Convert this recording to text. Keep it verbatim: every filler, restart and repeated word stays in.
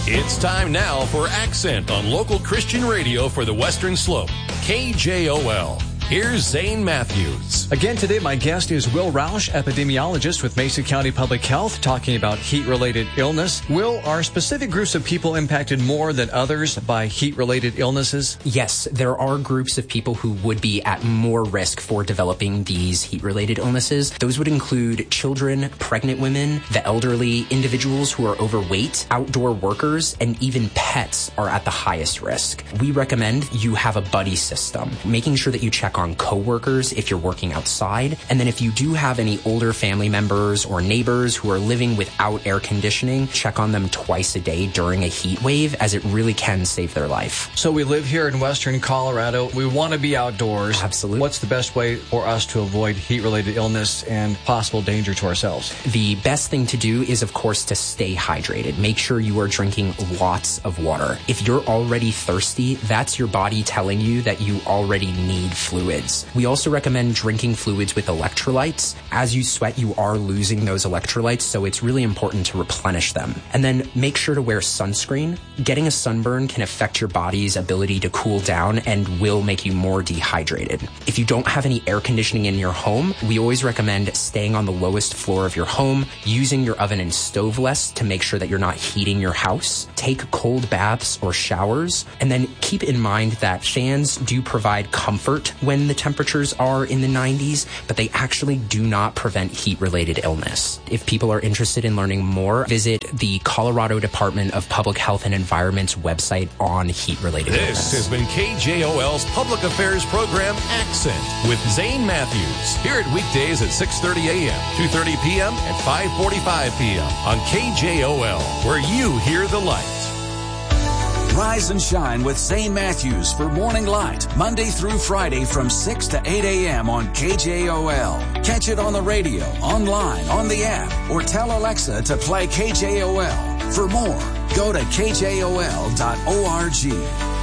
It's time now for Accent on local Christian radio for the Western Slope. K J O L. Here's Zane Matthews. Again today, my guest is Will Roush, epidemiologist with Mesa County Public Health, talking about heat-related illness. Will, are specific groups of people impacted more than others by heat-related illnesses? Yes, there are groups of people who would be at more risk for developing these heat-related illnesses. Those would include children, pregnant women, the elderly, individuals who are overweight, outdoor workers, and even pets are at the highest risk. We recommend you have a buddy system, making sure that you check on coworkers if you're working outside. And then if you do have any older family members or neighbors who are living without air conditioning, check on them twice a day during a heat wave, as it really can save their life. So we live here in Western Colorado. We want to be outdoors. Absolutely. What's the best way for us to avoid heat-related illness and possible danger to ourselves? The best thing to do is, of course, to stay hydrated. Make sure you are drinking lots of water. If you're already thirsty, that's your body telling you that you already need fluid. We also recommend drinking fluids with electrolytes. As you sweat, you are losing those electrolytes, so it's really important to replenish them. And then make sure to wear sunscreen. Getting a sunburn can affect your body's ability to cool down and will make you more dehydrated. If you don't have any air conditioning in your home, we always recommend staying on the lowest floor of your home, using your oven and stove less to make sure that you're not heating your house. Take cold baths or showers, and then keep in mind that fans do provide comfort when the temperatures are in the nineties, but they actually do not prevent heat-related illness. If people are interested in learning more, visit the Colorado Department of Public Health and Environment's website on heat-related this illness. This has been K J O L's Public Affairs Program, Accent, with Zane Matthews. Hear it weekdays at six thirty a.m., two thirty p.m., and five forty-five p.m. on K J O L, where you hear the light. Rise and shine with Zane Matthews for Morning Light, Monday through Friday from six to eight a.m. on K J O L. Catch it on the radio, online, on the app, or tell Alexa to play K J O L. For more, go to K J O L dot org.